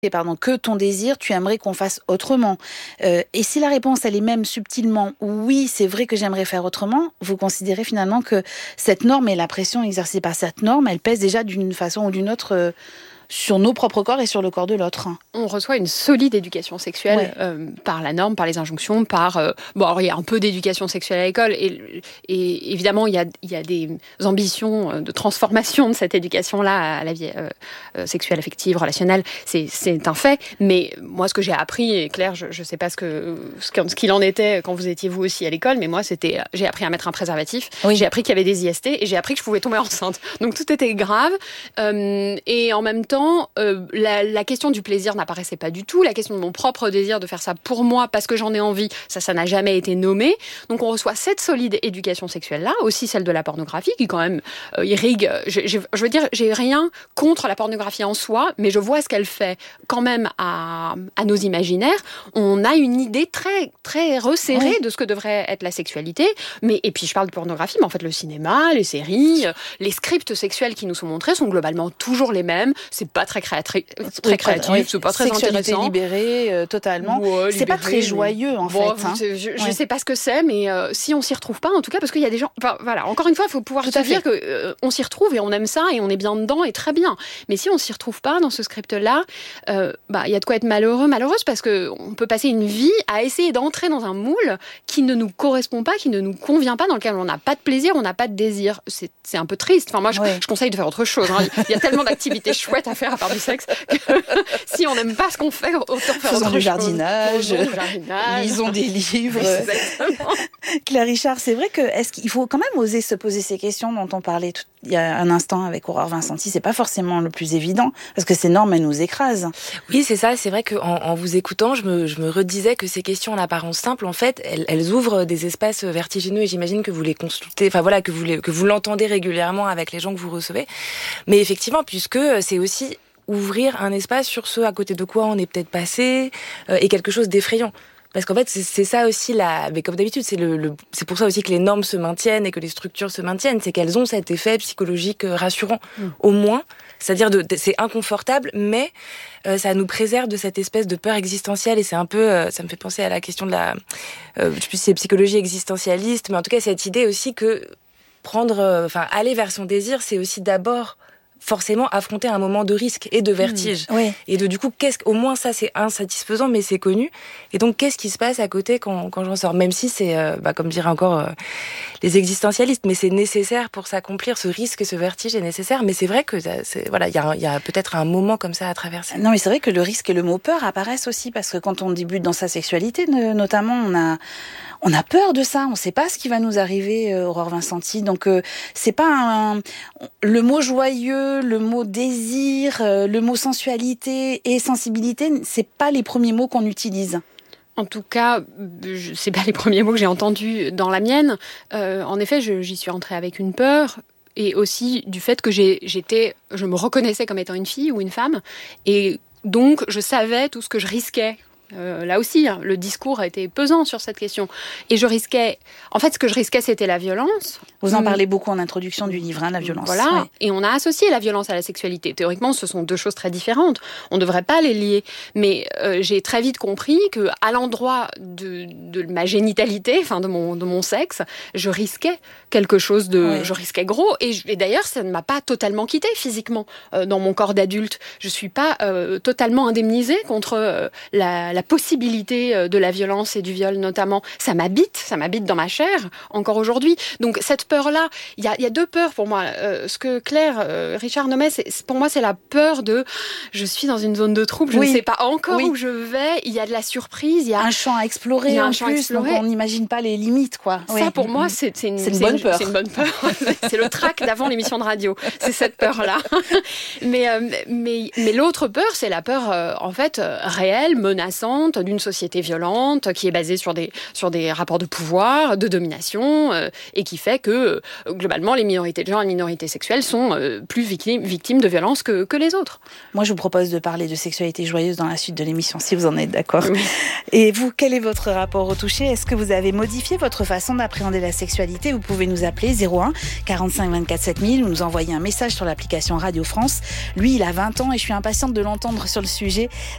que ton désir, tu aimerais qu'on fasse autrement. Et si la réponse, elle est même subtilement oui, c'est vrai que j'aimerais faire autrement, vous considérez finalement que cette norme et la pression exercée par cette norme, elle pèse déjà d'une façon ou d'une autre sur nos propres corps et sur le corps de l'autre. On reçoit une solide éducation sexuelle par la norme, par les injonctions, alors il y a un peu d'éducation sexuelle à l'école et évidemment il y a des ambitions de transformation de cette éducation-là à la vie sexuelle, affective, relationnelle. C'est un fait. Mais moi, ce que j'ai appris, et Claire, je sais pas ce qu'il en était quand vous étiez vous aussi à l'école, mais moi j'ai appris à mettre un préservatif. Oui. J'ai appris qu'il y avait des IST et j'ai appris que je pouvais tomber enceinte. Donc tout était grave et en même temps la question du plaisir n'apparaissait pas du tout. La question de mon propre désir de faire ça pour moi parce que j'en ai envie, ça n'a jamais été nommé. Donc on reçoit cette solide éducation sexuelle-là, aussi celle de la pornographie qui quand même irrigue. Je veux dire, j'ai rien contre la pornographie en soi, mais je vois ce qu'elle fait quand même à nos imaginaires. On a une idée très, très resserrée de ce que devrait être la sexualité. Et puis je parle de pornographie, mais en fait le cinéma, les séries, les scripts sexuels qui nous sont montrés sont globalement toujours les mêmes. C'est pas très créatif, c'est pas très sexualité intéressant. Libérée totalement. C'est pas très joyeux en fait. Je sais pas ce que c'est, mais si on s'y retrouve pas, en tout cas, parce qu'il y a des gens. Enfin, voilà, encore une fois, il faut pouvoir se dire que on s'y retrouve et on aime ça et on est bien dedans et très bien. Mais si on s'y retrouve pas dans ce script-là, il y a de quoi être malheureuse parce que on peut passer une vie à essayer d'entrer dans un moule qui ne nous correspond pas, qui ne nous convient pas, dans lequel on n'a pas de plaisir, on n'a pas de désir. C'est un peu triste. Enfin, moi, je conseille de faire autre chose. Il y a tellement d'activités chouettes à faire à part du sexe que si on n'aime pas ce qu'on fait, autant faire autre chose. Du jardinage, lisons des livres. Exactement. Claire Richard, c'est vrai que est-ce qu'il faut quand même oser se poser ces questions dont on parlait il y a un instant avec Aurore Vincenti. C'est pas forcément le plus évident parce que ces normes, elles nous écrasent. Oui, c'est ça. C'est vrai qu'en vous écoutant, je me redisais que ces questions en apparence simples, en fait, elles ouvrent des espaces vertigineux et j'imagine que vous les consultez, enfin voilà, que vous l'entendez régulièrement avec les gens que vous recevez. Mais effectivement, puisque c'est aussi ouvrir un espace sur ce à côté de quoi on est peut-être passé et quelque chose d'effrayant. Parce qu'en fait, c'est ça aussi, mais comme d'habitude, c'est pour ça aussi que les normes se maintiennent et que les structures se maintiennent, c'est qu'elles ont cet effet psychologique rassurant, au moins. C'est-à-dire, c'est inconfortable, mais ça nous préserve de cette espèce de peur existentielle et c'est un peu, ça me fait penser à la question de je sais plus si c'est psychologie existentialiste, mais en tout cas, cette idée aussi que aller vers son désir, c'est aussi d'abord forcément affronter un moment de risque et de vertige. Et du coup, au moins ça c'est insatisfaisant, mais c'est connu. Et donc, qu'est-ce qui se passe à côté quand j'en sors? Même si c'est, comme diraient encore les existentialistes, mais c'est nécessaire pour s'accomplir, ce risque, ce vertige est nécessaire. Mais c'est vrai que il y a peut-être un moment comme ça à traverser. Non, mais c'est vrai que le risque et le mot peur apparaissent aussi parce que quand on débute dans sa sexualité, notamment, on a peur de ça. On ne sait pas ce qui va nous arriver, Aurore Vincenti. Donc, c'est pas le mot joyeux, le mot désir, le mot sensualité et sensibilité, c'est pas les premiers mots qu'on utilise. En tout cas, c'est pas les premiers mots que j'ai entendus dans la mienne. En effet, j'y suis entrée avec une peur et aussi du fait que je me reconnaissais comme étant une fille ou une femme et donc je savais tout ce que je risquais. Là aussi, le discours a été pesant sur cette question. Et ce que je risquais, c'était la violence. Vous en parlez beaucoup en introduction du livre, la violence. Voilà, ouais. Et on a associé la violence à la sexualité. Théoriquement, ce sont deux choses très différentes. On ne devrait pas les lier. Mais j'ai très vite compris qu'à l'endroit de ma génitalité, de mon sexe, je risquais quelque chose je risquais gros. Et d'ailleurs, ça ne m'a pas totalement quittée physiquement dans mon corps d'adulte. Je ne suis pas totalement indemnisée contre la possibilité de la violence et du viol notamment. Ça m'habite dans ma chair encore aujourd'hui. Donc cette peur-là, il y a deux peurs pour moi. Ce que Claire Richard nommait, pour moi c'est la peur de je suis dans une zone de trouble, je ne sais pas encore où je vais, il y a de la surprise, il y a un champ à explorer en plus, donc on n'imagine pas les limites quoi. Ça pour moi c'est une bonne peur. C'est une bonne peur. C'est le trac d'avant l'émission de radio. C'est cette peur-là. Mais l'autre peur, c'est la peur en fait réelle, menaçante d'une société violente qui est basée sur des rapports de pouvoir, de domination et qui fait que globalement les minorités de genre et les minorités sexuelles sont plus victimes de violences que les autres. Moi je vous propose de parler de sexualité joyeuse dans la suite de l'émission si vous en êtes d'accord. Oui. Et vous, quel est votre rapport au toucher? Est-ce que vous avez modifié votre façon d'appréhender la sexualité? Vous pouvez nous appeler 01 45 24 7000 ou nous envoyer un message sur l'application Radio France. Lui il a 20 ans et je suis impatiente de l'entendre sur le sujet.